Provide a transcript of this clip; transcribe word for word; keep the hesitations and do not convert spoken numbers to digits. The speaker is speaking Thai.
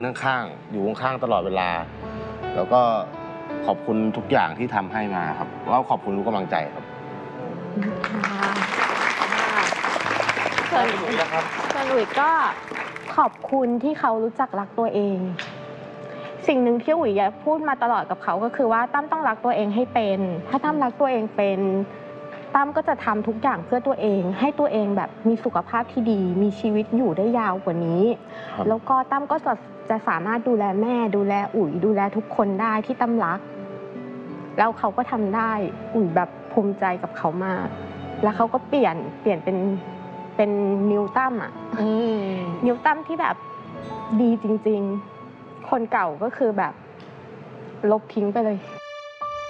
ข้างๆอยู่ข้างๆตลอดเวลาแล้วก็ขอบคุณทุกอย่างที่ทำให้มาครับแล้วขอบคุณทุกกำลังใจครับส่วนหลุยนะครับส่วนหลุยก็ขอบคุณที่เขารู้จักรักตัวเองสิ่งหนึ่งที่อุ๋ยพูดมาตลอดกับเขาก็คือว่าตั้มต้องรักตัวเองให้เป็นถ้าตั้มรักตัวเองเป็นตั้มก็จะทำทุกอย่างเพื่อตัวเองให้ตัวเองแบบมีสุขภาพที่ดีมีชีวิตอยู่ได้ยาวกว่านี้แล้วก็ตั้มก็จะจะสามารถดูแลแม่ดูแลอุ๋ยดูแลทุกคนได้ที่ตั้มรักแล้วเขาก็ทำได้อุ๋ยแบบภูมิใจกับเขามากแล้วเขาก็เปลี่ยนเปลี่ยนเป็นเป็นนิวตั้มอ่ะนิวตั้มที่แบบดีจริงๆคนเก่าก็คือแบบลบทิ้งไปเลย